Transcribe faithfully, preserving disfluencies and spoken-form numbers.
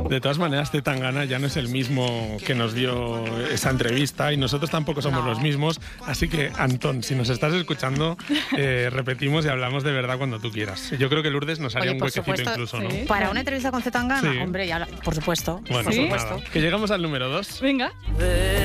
De todas maneras, Zetangana ya no es el mismo que nos dio esa entrevista y nosotros tampoco somos no. los mismos. Así que, Antón, si nos estás escuchando, eh, repetimos y hablamos de verdad cuando tú quieras. Yo creo que Lourdes nos haría Oye, un huequecito supuesto, incluso, ¿no? Sí. ¿Para una entrevista con Zetangana? Sí. Hombre, ya, por supuesto. Bueno, por supuesto. Nada. Que llegamos al número dos. Venga.